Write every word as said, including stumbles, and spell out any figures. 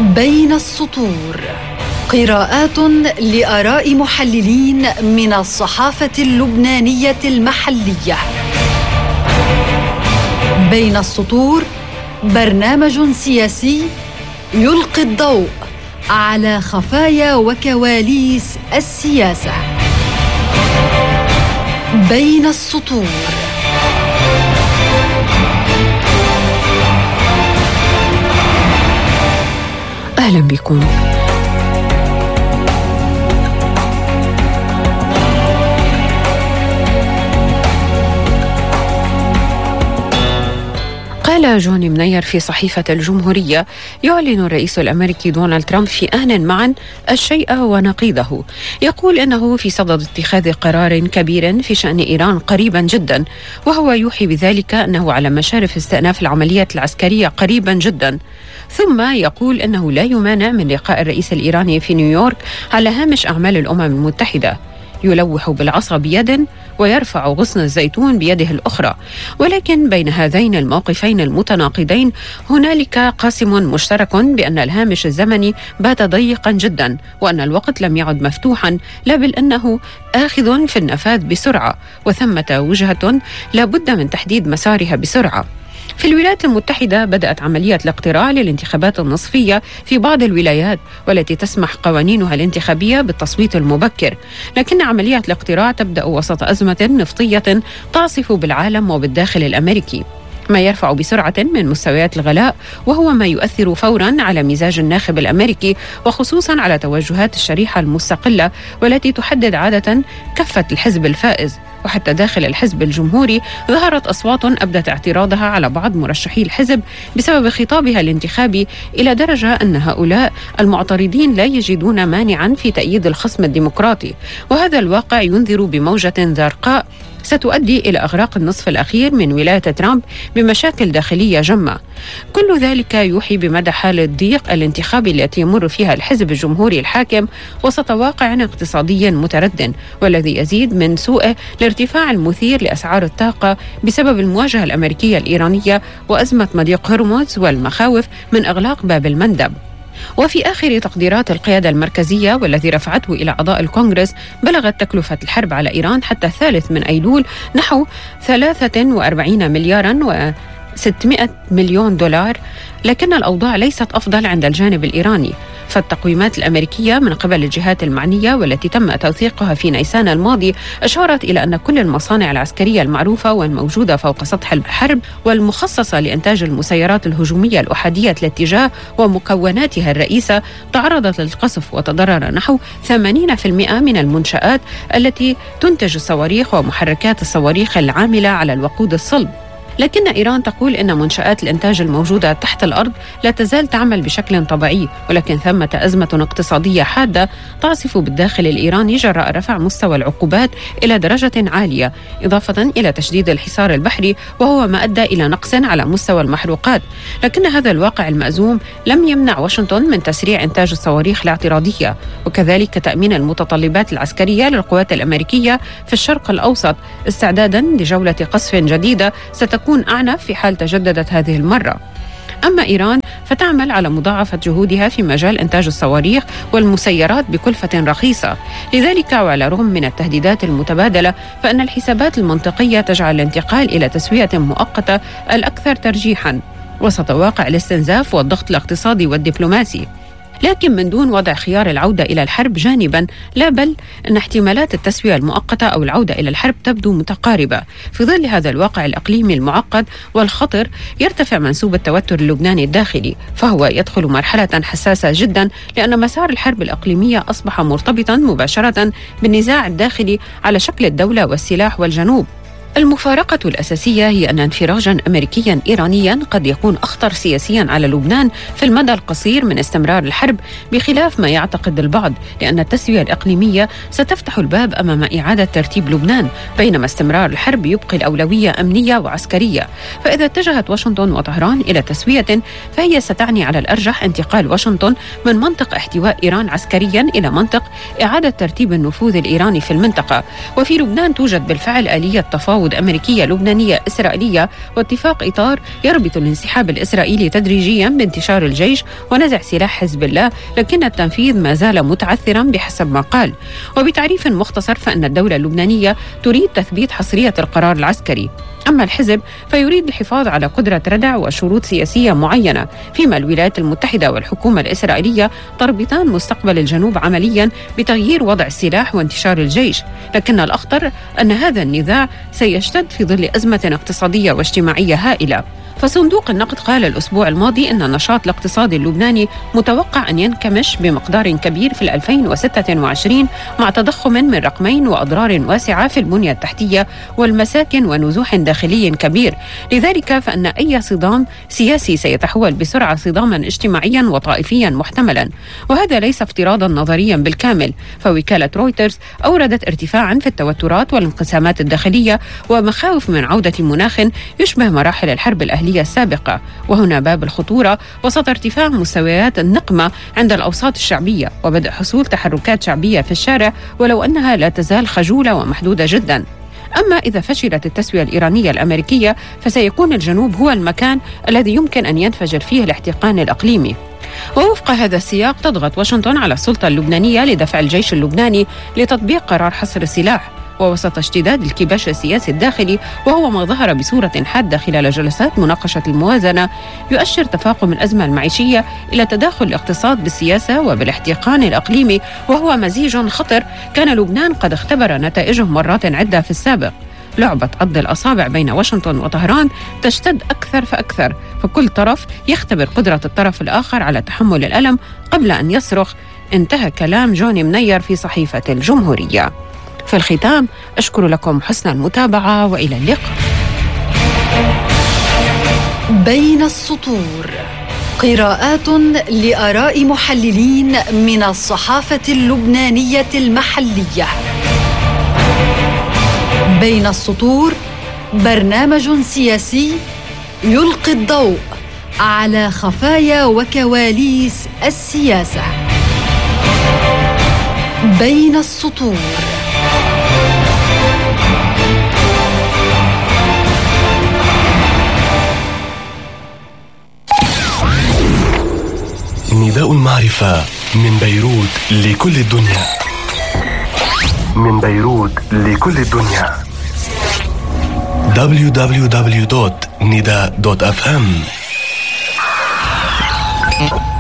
بين السطور، قراءات لآراء محللين من الصحافة اللبنانية المحلية. بين السطور برنامج سياسي يلقي الضوء على خفايا وكواليس السياسة. بين السطور. أهلا بكم. قال جوني منير في صحيفة الجمهورية: يعلن الرئيس الأمريكي دونالد ترامب في آن معا الشيء ونقيضه. يقول إنه في صدد اتخاذ قرار كبير في شأن إيران قريبا جدا، وهو يوحي بذلك أنه على مشارف استئناف العمليات العسكرية قريبا جدا. ثم يقول أنه لا يمانع من لقاء الرئيس الإيراني في نيويورك على هامش أعمال الأمم المتحدة. يلوح بالعصا بيد ويرفع غصن الزيتون بيده الأخرى، ولكن بين هذين الموقفين المتناقضين هنالك قاسم مشترك بأن الهامش الزمني بات ضيقا جدا، وأن الوقت لم يعد مفتوحا، لا بل أنه آخذ في النفاذ بسرعة، وثمة وجهة لا بد من تحديد مسارها بسرعة. في الولايات المتحدة بدأت عملية الاقتراع للانتخابات النصفية في بعض الولايات، والتي تسمح قوانينها الانتخابية بالتصويت المبكر، لكن عملية الاقتراع تبدأ وسط أزمة نفطية تعصف بالعالم وبالداخل الأمريكي، ما يرفع بسرعة من مستويات الغلاء، وهو ما يؤثر فورا على مزاج الناخب الأمريكي، وخصوصا على توجهات الشريحة المستقلة والتي تحدد عادة كفة الحزب الفائز. وحتى داخل الحزب الجمهوري ظهرت أصوات أبدت اعتراضها على بعض مرشحي الحزب بسبب خطابها الانتخابي، إلى درجة أن هؤلاء المعترضين لا يجدون مانعا في تأييد الخصم الديمقراطي. وهذا الواقع ينذر بموجة زرقاء ستؤدي إلى إغراق النصف الأخير من ولاية ترامب بمشاكل داخلية جمة. كل ذلك يوحي بمدى حالة الضيق الانتخابي التي يمر فيها الحزب الجمهوري الحاكم وسط واقع اقتصادي متردد، والذي يزيد من سوءه الارتفاع المثير لأسعار الطاقة بسبب المواجهة الأمريكية الإيرانية وأزمة مضيق هرمز والمخاوف من إغلاق باب المندب. وفي آخر تقديرات القيادة المركزية والذي رفعته إلى أعضاء الكونغرس، بلغت تكلفة الحرب على إيران حتى الثالث من أيلول نحو ثلاثة وأربعين مليارا وستمائة مليون دولار، لكن الأوضاع ليست أفضل عند الجانب الإيراني. فالتقويمات الأمريكية من قبل الجهات المعنية والتي تم توثيقها في نيسان الماضي أشارت إلى أن كل المصانع العسكرية المعروفة والموجودة فوق سطح الحرب والمخصصة لإنتاج المسيرات الهجومية الأحادية الاتجاه ومكوناتها الرئيسة تعرضت للقصف، وتضرر نحو ثمانين بالمئة من المنشآت التي تنتج الصواريخ ومحركات الصواريخ العاملة على الوقود الصلب. لكن إيران تقول إن منشآت الإنتاج الموجودة تحت الأرض لا تزال تعمل بشكل طبيعي، ولكن ثمة أزمة اقتصادية حادة تعصف بالداخل الإيراني جراء رفع مستوى العقوبات إلى درجة عالية، إضافة إلى تشديد الحصار البحري، وهو ما أدى إلى نقص على مستوى المحروقات. لكن هذا الواقع المأزوم لم يمنع واشنطن من تسريع إنتاج الصواريخ الاعتراضية، وكذلك تأمين المتطلبات العسكرية للقوات الأمريكية في الشرق الأوسط، استعدادا لجولة قصف جديدة ستكون أعنف في حال تجددت هذه المرة. أما إيران فتعمل على مضاعفة جهودها في مجال إنتاج الصواريخ والمسيرات بكلفة رخيصة. لذلك وعلى الرغم من التهديدات المتبادلة، فإن الحسابات المنطقية تجعل الانتقال إلى تسوية مؤقتة الأكثر ترجيحا وسط واقع الاستنزاف والضغط الاقتصادي والدبلوماسي، لكن من دون وضع خيار العودة إلى الحرب جانبا، لا بل أن احتمالات التسوية المؤقتة أو العودة إلى الحرب تبدو متقاربة. في ظل هذا الواقع الإقليمي المعقد والخطر، يرتفع منسوب التوتر اللبناني الداخلي، فهو يدخل مرحلة حساسة جدا، لأن مسار الحرب الإقليمية أصبح مرتبطا مباشرة بالنزاع الداخلي على شكل الدولة والسلاح والجنوب. المفارقة الأساسية هي أن انفراجا أمريكيا إيرانيا قد يكون أخطر سياسيا على لبنان في المدى القصير من استمرار الحرب، بخلاف ما يعتقد البعض، لأن التسوية الإقليمية ستفتح الباب أمام إعادة ترتيب لبنان، بينما استمرار الحرب يبقي الأولوية أمنية وعسكرية. فإذا اتجهت واشنطن وطهران إلى تسوية، فهي ستعني على الأرجح انتقال واشنطن من منطق احتواء إيران عسكريا إلى منطق إعادة ترتيب النفوذ الإيراني في المنطقة. وفي لبنان توجد بالفعل آلية تفاوض تفاوض أمريكية لبنانية إسرائيلية واتفاق إطار يربط الانسحاب الإسرائيلي تدريجيا بانتشار الجيش ونزع سلاح حزب الله، لكن التنفيذ ما زال متعثرا بحسب ما قال. وبتعريف مختصر فإن الدولة اللبنانية تريد تثبيت حصرية القرار العسكري، أما الحزب فيريد الحفاظ على قدرة ردع وشروط سياسية معينة، فيما الولايات المتحدة والحكومة الإسرائيلية تربطان مستقبل الجنوب عمليا بتغيير وضع السلاح وانتشار الجيش. لكن الأخطر أن هذا النزاع سيشتد في ظل أزمة اقتصادية واجتماعية هائلة. فصندوق النقد قال الأسبوع الماضي أن النشاط الاقتصادي اللبناني متوقع أن ينكمش بمقدار كبير في ألفين وستة وعشرين مع تضخم من رقمين وأضرار واسعة في البنية التحتية والمساكن ونزوح داخلي كبير. لذلك فإن أي صدام سياسي سيتحول بسرعة صداما اجتماعيا وطائفيا محتملا، وهذا ليس افتراضا نظريا بالكامل. فوكالة رويترز أوردت ارتفاعا في التوترات والانقسامات الداخلية ومخاوف من عودة مناخ يشبه مراحل الحرب الأهلية السابقة، وهنا باب الخطورة وسط ارتفاع مستويات النقمة عند الأوساط الشعبية وبدء حصول تحركات شعبية في الشارع، ولو أنها لا تزال خجولة ومحدودة جدا. أما إذا فشلت التسوية الإيرانية الأمريكية فسيكون الجنوب هو المكان الذي يمكن أن ينفجر فيه الاحتقان الإقليمي. ووفق هذا السياق تضغط واشنطن على السلطة اللبنانية لدفع الجيش اللبناني لتطبيق قرار حصر السلاح، ووسط اشتداد الكباش السياسي الداخلي وهو ما ظهر بصورة حادة خلال جلسات مناقشة الموازنة، يؤشر تفاقم الأزمة المعيشية إلى تداخل الاقتصاد بالسياسة وبالاحتقان الإقليمي، وهو مزيج خطر كان لبنان قد اختبر نتائجه مرات عدة في السابق. لعبة عض الأصابع بين واشنطن وطهران تشتد أكثر فأكثر، فكل طرف يختبر قدرة الطرف الآخر على تحمل الألم قبل أن يصرخ. انتهى كلام جوني منير في صحيفة الجمهورية. في الختام أشكر لكم حسن المتابعة وإلى اللقاء. بين السطور، قراءات لآراء محللين من الصحافة اللبنانية المحلية. بين السطور برنامج سياسي يلقي الضوء على خفايا وكواليس السياسة. بين السطور. نداء المعرفة من بيروت لكل الدنيا. من بيروت لكل الدنيا. دبليو دبليو دبليو دوت نداء دوت اف ام.